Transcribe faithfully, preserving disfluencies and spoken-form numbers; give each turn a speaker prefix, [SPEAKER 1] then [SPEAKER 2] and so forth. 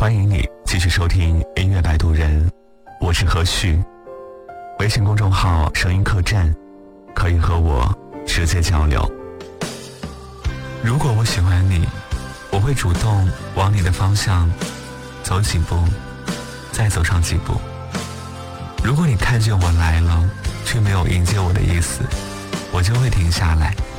[SPEAKER 1] 欢迎你继续收听音乐摆渡人，我是何旭。微信公众号声音客栈，可以和我直接交流。如果我喜欢你，我会主动往你的方向走几步，再走上几步。如果你看见我来了，却没有迎接我的意思，我就会停下来，